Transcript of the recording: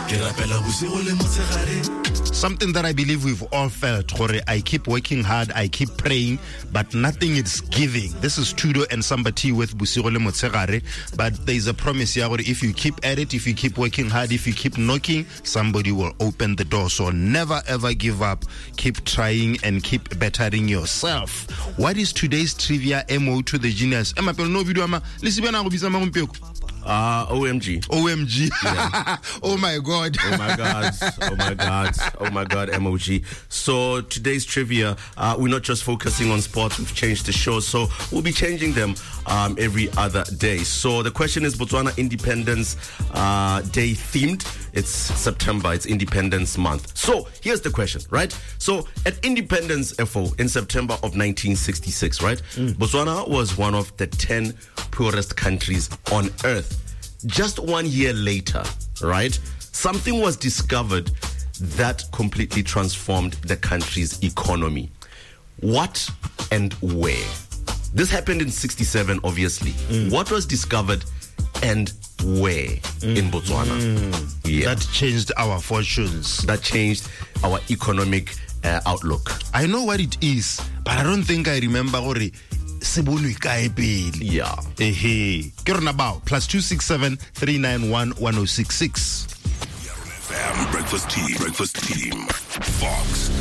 Something that I believe we've all felt, Jorge. I keep working hard, I keep praying, but nothing is giving. This is Tudo and Sambati with Busirole Motsegare. But there's a promise here, if you keep at it, if you keep working hard, if you keep knocking, somebody will open the door. So never ever give up. Keep trying and keep bettering yourself. What is today's trivia MO to the genius? OMG. OMG. Yeah. Oh my God. Oh my God. Oh my God. Oh my God, MOG. So today's trivia, we're not just focusing on sports, we've changed the show. So we'll be changing them every other day. So the question is Botswana Independence Day themed. It's September, it's Independence Month. So here's the question, right? So at Independence FO in September of 1966, right? Botswana was one of the 10 poorest countries on earth. Just 1 year later, right? Something was discovered that completely transformed the country's economy. What and where? This happened in 67, obviously. What was discovered and where in Botswana? Yeah. That changed our fortunes. That changed our economic outlook. I know what it is, but I don't think I remember what it. Yeah. Hey. About +267 391 1066. FM Breakfast Team. Fox.